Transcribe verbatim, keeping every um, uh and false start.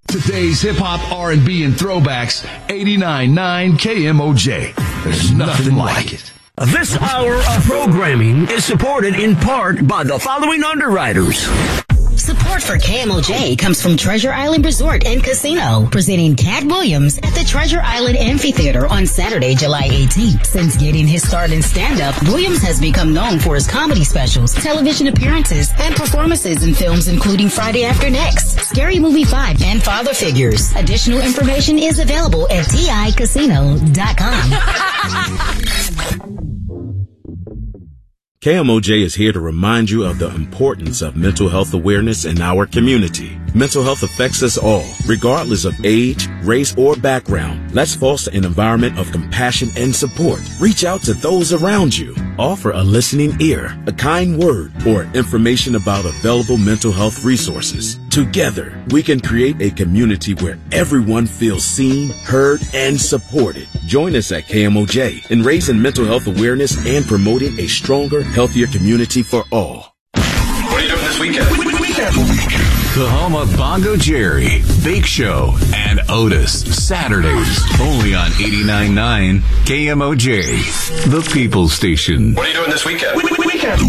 Today's hip-hop, R and B, and throwbacks, eighty-nine point nine K M O J. There's nothing like it. This hour of programming is supported in part by the following underwriters. Support for K M O J comes from Treasure Island Resort and Casino, presenting Cat Williams at the Treasure Island Amphitheater on Saturday, July eighteenth. Since getting his start in stand-up, Williams has become known for his comedy specials, television appearances, and performances in films including Friday After Next, Scary Movie five, and Father Figures. Additional information is available at T I casino dot com. K M O J is here to remind you of the importance of mental health awareness in our community. Mental health affects us all, regardless of age, race, or background. Let's foster an environment of compassion and support. Reach out to those around you. Offer a listening ear, a kind word, or information about available mental health resources. Together, we can create a community where everyone feels seen, heard, and supported. Join us at K M O J in raising mental health awareness and promoting a stronger, healthier community for all. What are you doing this weekend? Weekend. The home of Bongo Jerry, Bake Show, and Otis. Saturdays, only on eighty-nine point nine K M O J, the People Station. What are you doing this weekend? Weekend.